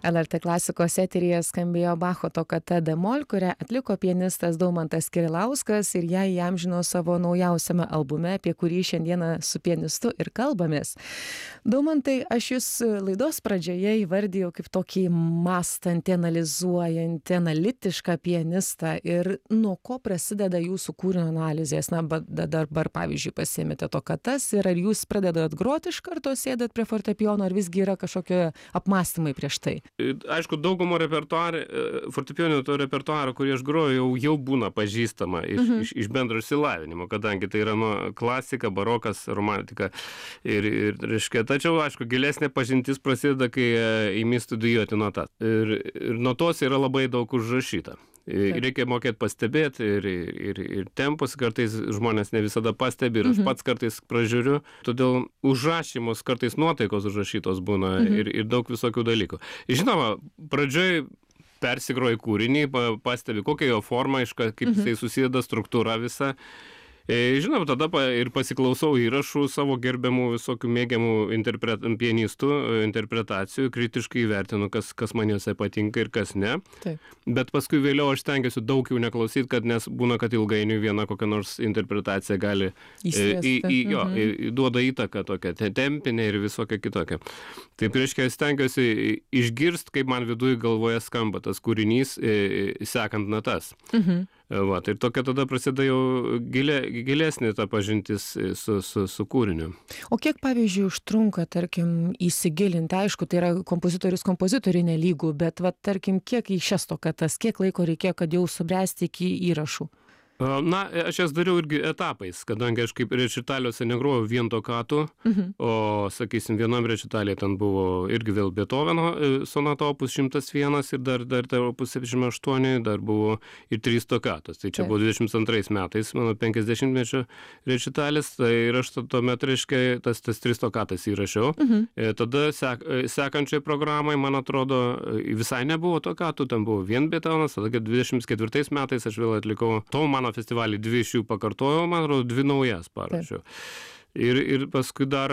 LRT klasikos eteryje skambėjo Bacho tokata d-mol, kurią atliko pianistas Daumantas Kirilauskas ir ją įamžino savo naujausiame albume, apie kurį šiandieną su pianistu ir kalbamės. Daumantai, aš jūs laidos pradžioje įvardijau kaip tokį mąstantį, analizuojantį, analitišką pianistą ir nuo ko prasideda jūsų kūrinio analizės. Na, dabar, pavyzdžiui, pasiėmėte tokatas ir ar jūs pradedat groti iš karto, sėdat prie fortepijono, ar visgi yra kažkokie apmąstymai prieš tai? Aišku, daugumo fortepijoninio to repertuaro, kurį aš groju, jau būna pažįstama iš bendro išsilavinimo, kadangi tai yra klasika, barokas, romantika. Reiškia, tačiau, aišku, gilesnė pažintis prasideda, kai imi studijuoti notas. Ir notos yra labai daug užrašyta. Reikia mokėti pastebėti ir tempus, kartais žmonės ne visada pastebi ir aš pats kartais pražiūriu, todėl užrašymus, kartais nuotaikos užrašytos būna ir daug visokių dalykų. Žinoma, pradžioj persigroji kūrinį, pastebi kokia jo forma, kaip jisai susideda, struktūra visa. Žinoma, tada ir pasiklausau įrašų savo gerbiamų visokių mėgiamų pianistų interpretacijų, kritiškai įvertinu, kas man juose patinka ir kas ne. Taip. Bet paskui vėliau aš stengiuosi daug jų neklausyti, nes būna, kad ilgainiui viena kokia nors interpretacija gali duoda įtaką tokią tempinę ir visokią kitokią. Taip, reiškia, stengiuosi išgirsti, kaip man viduj galvoje skamba tas kūrinys, sekant natas. Va, tai tokia tada prasideda jau gilesnė ta pažintis su kūriniu. O kiek, pavyzdžiui, užtrunka, tarkim, įsigilinti? Aišku, tai yra kompozitoriui nelygų, bet, tarkim, kiek į šias tokatas, kiek laiko reikėjo, kad jau subręsti iki įrašų? Na, aš jas dariau irgi etapais, kadangi aš kaip rečitaliuose negrojau vien tokatų, o, sakysim, vienam rečitaliai ten buvo irgi vėl Beethoveno sonata opus 101 ir dar opus 78, dar buvo ir 3 tokatos. Tai čia buvo 22 metais, mano 50-mečio rečitalis, tai ir aš tuomet, reiškia, tas 3 tokatas įrašiau. Tada sekančiai programai, man atrodo, visai nebuvo tokatų, ten buvo vien Beethovenas, tada 24 metais aš vėl atlikau mano festivalį 2 iš jų pakartojau, man atrodo, 2 naujas parašiau. Ir paskui dar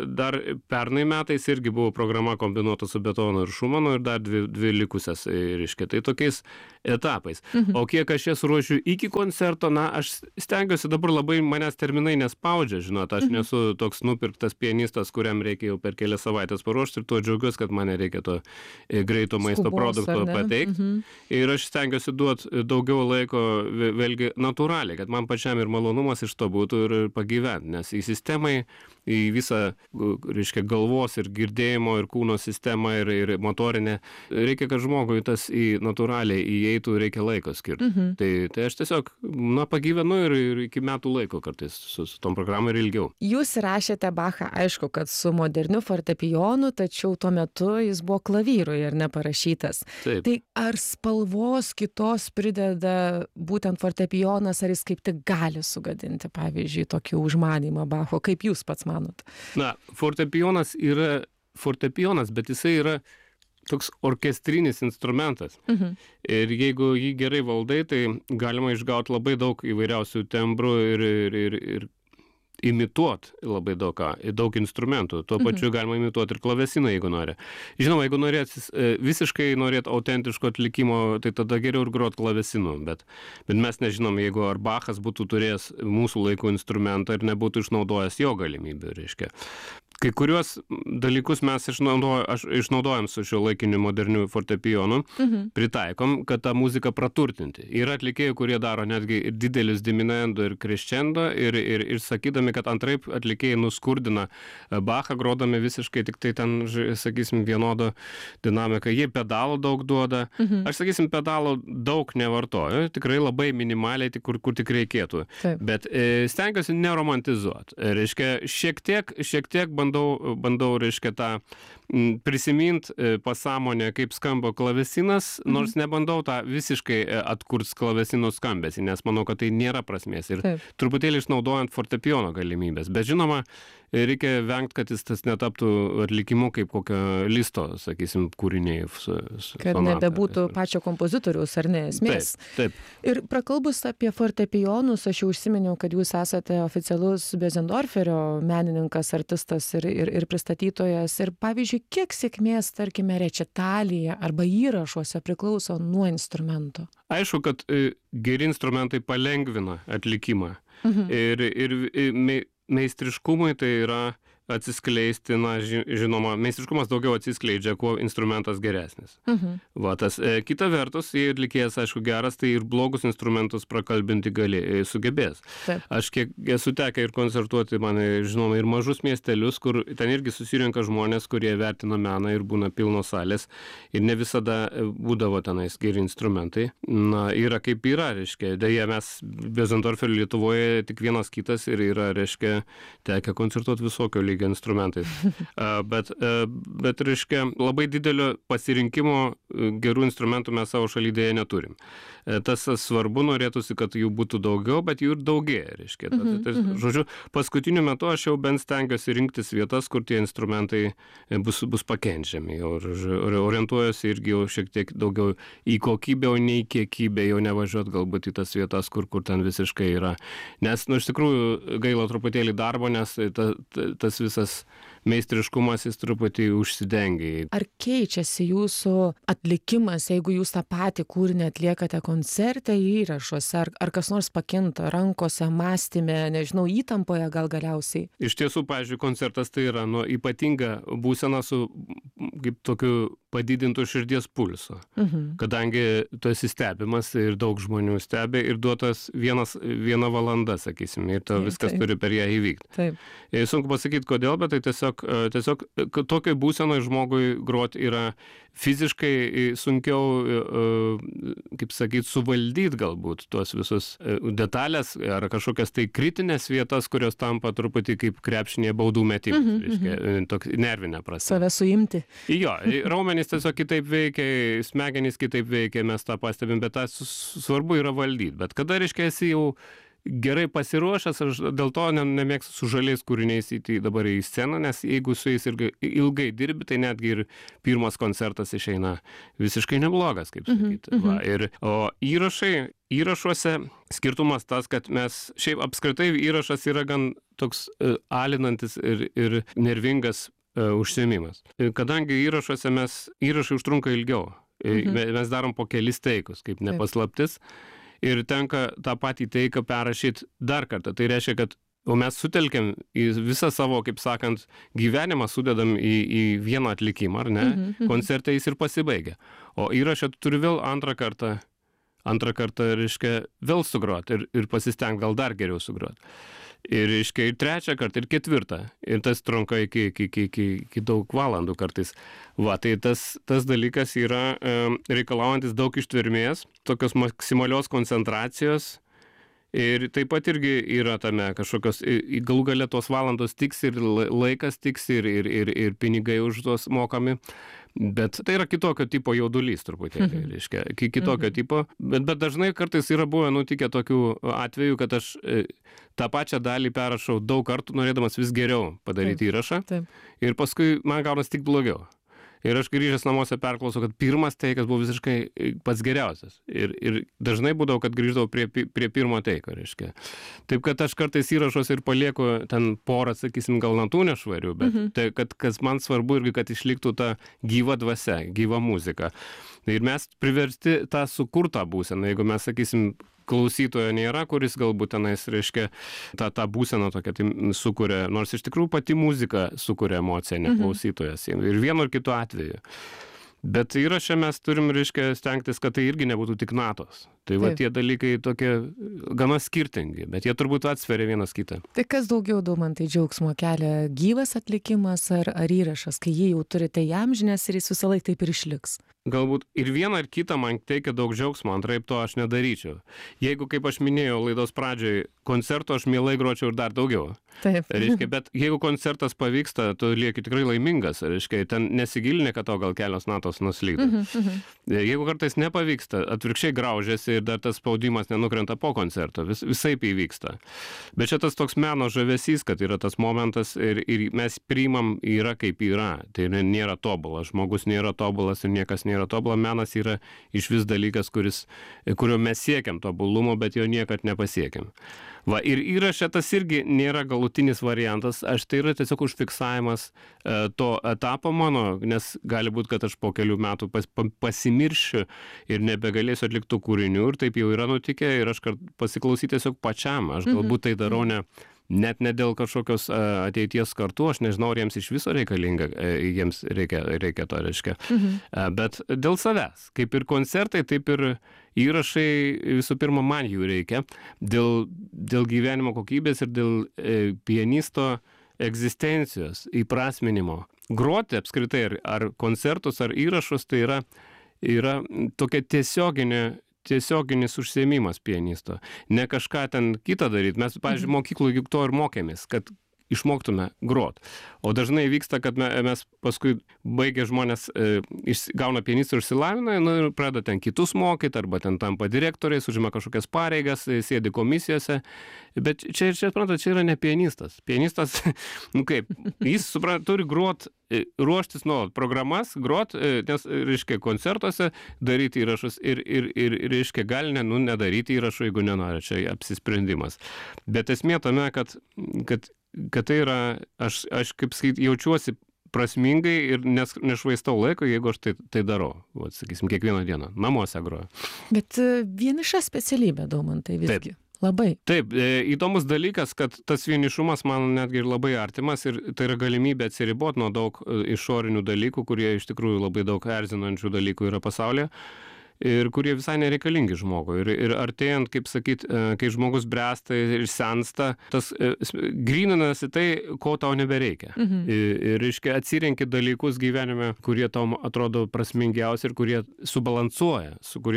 pernai metais irgi buvo programa kombinuota su Beethovenu ir Šumanu ir dar 2 likusias, reiškia, tai tokiais etapais. O kiek aš jas ruošiu iki koncerto, na, aš stengiuosi dabar labai manęs terminai nespaudžia, žinot, aš nesu toks nupirktas pianistas, kuriam reikia jau per kelias savaitės paruošti ir tuo džiaugiuosi, kad man reikia to greito maisto produkto pateikti. Ir aš stengiuosi duoti daugiau laiko vėlgi natūraliai, kad man pačiam ir malonumas iš to būtų ir pagyventi, nes į į visą, reiškia, galvos ir girdėjimo ir kūno sistemą ir motorinę. Reikia, kad žmogui tas natūraliai įeitų, reikia laiko skirti. Tai aš tiesiog, pagyvenu ir iki metų laiko kartais su tom programom ir ilgiau. Jūs rašėte Bachą, aišku, kad su moderniu fortepijonu, tačiau tuo metu jis buvo klavyrui ir neparašytas. Taip. Tai ar spalvos kitos prideda būtent fortepijonas, ar jis kaip tik gali sugadinti, pavyzdžiui, tokį užmanymą Bacho? Kaip jūs pats manot? Na, fortepijonas yra fortepijonas, bet jisai yra toks orkestrinis instrumentas. Ir jeigu jį gerai valdai, tai galima išgauti labai daug įvairiausių tembrų ir imituoti labai daug instrumentų. Tuo pačiu galima imituoti ir klavesiną, jeigu nori. Žinoma, jeigu visiškai norėt autentiško atlikimo, tai tada geriau ir grot klavesinu. Bet mes nežinom, jeigu ar Bachas būtų turėjęs mūsų laikų instrumentą ir nebūtų išnaudojęs jo galimybių, reiškia. Kai kuriuos dalykus mes išnaudojam su šio laikiniu moderniu fortepijonu, pritaikom, kad tą muziką praturtinti. Yra atlikėjų, kurie daro netgi ir didelius diminuendo ir crescendo ir sakydami, kad antraip atlikėjai nuskurdina Bachą, grodami visiškai tik tai ten, sakysim, vienodo dinamiką. Jie pedalo daug duoda. Aš, sakysim, pedalo daug nevartoju, tikrai labai minimaliai, kur tik reikėtų. Taip. Bet stengiuosi neromantizuoti. Reiškia, šiek tiek bandau, reiškia, tą prisimint pasąmonę, kaip skamba klavesinas, nors nebandau tą visiškai atkurt klavesino skambesį, nes manau, kad tai nėra prasmės. Ir truputėlį išnaudojant fortepijono galimybės. Bet žinoma, reikia vengt, kad jis tas netaptų atlikimu kaip kokio listo, sakysim, kūriniai. Kad nebebūtų pačio kompozitoriaus, ar ne, esmės. Taip. Ir prakalbus apie fortepijonus, aš jau užsiminiau, kad jūs esate oficialus Bösendorferio menininkas, artistas ir pristatytojas. Ir pavyzdžiui, kiek sėkmės, tarkime, rečitalyje arba įrašuose priklauso nuo instrumento? Aišku, kad geri instrumentai palengvina atlikimą. Ir meistriškumui tai yra atsiskleisti, na, žinoma, meistriškumas daugiau atsiskleidžia, kuo instrumentas geresnis. Va, tas kita vertus, jei atlikėjas, aišku, geras, tai ir blogus instrumentus prakalbinti sugebės. Taip. Aš kiek esu tekę ir koncertuoti, man, žinoma, ir mažus miestelius, kur ten irgi susirenka žmonės, kurie vertina meną ir būna pilnos salės, ir ne visada būdavo tenais geri instrumentai. Na, yra kaip yra, reiškia. Deja, mes Bösendorferio Lietuvoje tik vienas kitas ir yra, reiškia, tekę koncertuoti visokio lygio instrumentais. Bet, reiškia, labai didelio pasirinkimo gerų instrumentų mes savo šalyje neturim. Tas svarbu, norėtųsi, kad jų būtų daugiau, bet jų ir daugėja, reiškia. Žodžiu, paskutiniu metu aš jau bent stengiuosi rinktis vietas, kur tie instrumentai bus pakenčiami. Ir orientuojuosi irgi jau šiek tiek daugiau į kokybę, o ne į kiekybę, jau nevažiuot galbūt į tas vietas, kur ten visiškai yra. Nes, iš tikrųjų, gaila truputėlį darbo, nes tas visas meistriškumas jis truputį užsidengia. Ar keičiasi jūsų atlikimas, jeigu jūs tą patį kūrinį atliekate koncerte, įrašuose, ar kas nors pakinta rankose, mąstyme, nežinau, įtampoje gal galiausiai? Iš tiesų, pavyzdžiui, koncertas tai yra ypatinga būsena su kaip tokiu padidintų širdies pulso. Kadangi tu esi stebimas ir daug žmonių stebi ir duotas viena valanda, sakysim, ir viskas turi per ją įvykti. Taip. Sunku pasakyti, kodėl, bet tai tiesiog tokiai būsenai žmogui groti yra fiziškai sunkiau, kaip sakyti, suvaldyti galbūt tuos visus detalės ar kažkokias tai kritinės vietas, kurios tampa truputį kaip krepšinėje baudų metimas, reiškia, nervinė prasme. Save suimti. Jo, raumenys tiesiog kitaip veikia, smegenys kitaip veikia, mes tą pastebim, bet tą svarbu yra valdyti. Bet kada, reiškia, esi jau gerai pasiruošęs, aš dėl to nemėgstu su žaliais kūriniais įti dabar į sceną, nes jeigu su jais ilgai dirbi, tai netgi ir pirmas koncertas išeina visiškai neblogas, kaip sakyti. O įrašuose skirtumas tas, kad mes, šiaip apskritai įrašas yra gan toks alinantis ir nervingas užsiėmimas. Kadangi įrašai užtrunka ilgiau, mes darom po kelis teikus, kaip nepaslaptis, ir tenka tą patį teiką perrašyti dar kartą. Tai reiškia, kad mes sutelkiam į visą savo, kaip sakant, gyvenimą sudedam į vieną atlikimą, ar ne? Koncerte jis ir pasibaigia. O įrašę turi vėl antrą kartą, reiškia, vėl sugroti ir pasistengti gal dar geriau sugroti. Ir, reiškia, ir trečią kartą, ir ketvirtą. Ir tas trunka iki daug valandų kartais. Va, tai tas dalykas yra reikalaujantis daug ištvermės, tokios maksimalios koncentracijos. Ir taip pat irgi yra tame kažkokios, galų gale tos valandos tiks ir laikas tiks ir pinigai už tos mokami. Bet tai yra kitokio tipo jaudulys truputėlį, reiškia, kitokio tipo. Bet dažnai kartais yra buvę nutikę tokių atvejų, kad aš tą pačią dalį perrašau daug kartų, norėdamas vis geriau padaryti įrašą. Ir paskui man gaunas tik blogiau. Ir aš grįžęs namuose perklausau, kad pirmas teikas buvo visiškai pats geriausias. Ir dažnai būdavo, kad grįždavau prie pirmo teiko, reiškia. Taip, kad aš kartais įrašuos ir palieku ten porą, sakysim, gal natų nešvarių, bet tai, kad kas man svarbu irgi, kad išliktų ta gyva dvasia, gyva muzika. Ir mes priversti tą sukurtą būseną, jeigu mes, sakysim, klausytojo nėra, kuris galbūt tenais, reiškia, tą būseną tokią tai sukuria, nors iš tikrųjų pati muzika sukuria emociją, ne klausytojas. Ir vienu ir kitu atveju. Bet įraše mes turim, reiškia, stengtis, kad tai irgi nebūtų tik natos. Tai va tie dalykai tokie gana skirtingi, bet jie turbūt atsveria vienas kitą. Tai kas daugiau, Daumantai, džiaugsmo kelia, gyvas atlikimas ar įrašas, kai jį jau turite įamžinęs ir jis visą laiką taip ir išliks? galbūt ir viena ir kita man teikia daug džiaugsmo, antraip to aš nedaryčiau. Jeigu, kaip aš minėjau laidos pradžioj, koncerto aš mielai gročiau ir dar daugiau. Taip. Reiškia, bet jeigu koncertas pavyksta, tu lieki tikrai laimingas, reiškia, ten nesigilinė, kad to gal kelios natos nuslydo. Jeigu kartais nepavyksta, atvirkščiai graužiasi ir dar tas spaudimas nenukrenta po koncerto, visaip įvyksta. Bet čia tas toks meno žavesys, kad yra tas momentas ir mes priimam yra kaip yra. Tai nėra tobulas, žmogus nėra tobulas ir niekas nėra tobula. Menas yra iš vis dalykas, kurio mes siekiam tobulumo, bet jo niekad nepasiekiam. Va, ir įraše tas irgi nėra galutinis variantas, tai yra tiesiog užfiksavimas to etapo mano, nes gali būti, kad aš po kelių metų pasimiršiu ir nebegalėsiu atlikti kūrinių ir taip jau yra nutikę ir aš pasiklausyti tiesiog pačiam, aš galbūt tai darau net ne dėl kažkokios ateities kartų, aš nežinau, ar jiems iš viso reikalinga, jiems reikia to, reiškia. Bet dėl savęs, kaip ir koncertai, taip ir įrašai, visų pirma, man jų reikia, dėl gyvenimo kokybės ir dėl pianisto egzistencijos, įprasminimo. Groti apskritai ar koncertus, ar įrašus, tai yra tokia tiesioginis užsiėmimas pianisto. Ne kažką ten kitą daryti. Mes, pavyzdžiui, mokykloje juk to ir mokėmės, kad išmoktume grot. O dažnai vyksta, kad mes paskui baigę žmonės gauna pianistų išsilavinę ir pradeda ten kitus mokyti, arba ten tampa direktoriais, užima kažkokias pareigas, sėdi komisijose. Bet čia yra ne pianistas. Pianistas, jis turi grot, ruoštis nuolat programas, grot, nes, reiškia, koncertuose daryti įrašus ir reiškia, gali nedaryti įrašų, jeigu nenori, čia apsisprendimas. Bet esmė tame, kad tai yra, aš kaip sakyti, jaučiuosi prasmingai ir nešvaistau laiko, jeigu aš tai darau. Vat, sakysim, kiekvieną dieną. Namuose groju. Bet vieniša specialybė, Daumantai, visgi. Taip. Labai. Taip, įdomus dalykas, kad tas vienišumas man netgi ir labai artimas ir tai yra galimybė atsiriboti nuo daug išorinių dalykų, kurie iš tikrųjų labai daug erzinančių dalykų yra pasaulyje. Ir kurie visai nereikalingi žmogui. Ir artėjant, kaip sakyt, kai žmogus bręsta ir sensta, tas gryninasi tai, ko tau nebereikia. Ir, reiškia, atsirenki dalykus gyvenime, kurie tau atrodo prasmingiausi ir kurie subalansuoja.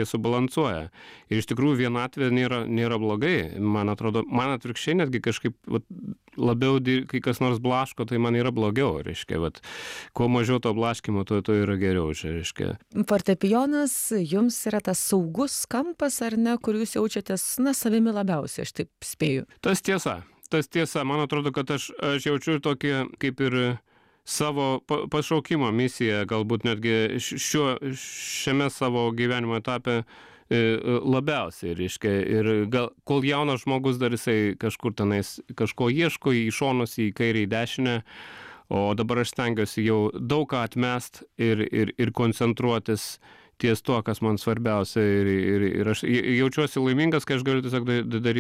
Ir iš tikrųjų vienatvė nėra blogai. Man atrodo, man atvirkščiai netgi kažkaip labiau, kai kas nors blaško, tai man yra blogiau. Reiškia, kuo mažiau to blaškimo, to yra geriau. Čia, reiškia. Fortepijonas jums yra tas saugus kampas, ar ne, kur jūs jaučiatės, savimi labiausiai, aš taip spėju. Tas tiesa. Man atrodo, kad aš jaučiu tokį kaip ir savo pašaukimo misiją, galbūt netgi šiame savo gyvenimo etape labiausiai, reiškia. Ir gal, kol jaunas žmogus dar jisai kažkur tenais kažko ieško, į šonus, į kairę, į dešinę, o dabar aš stengiuosi jau daug ką atmest ir koncentruotis ties tuo, kas man svarbiausia ir aš jaučiuosi laimingas, kai aš galiu tiesiog daryti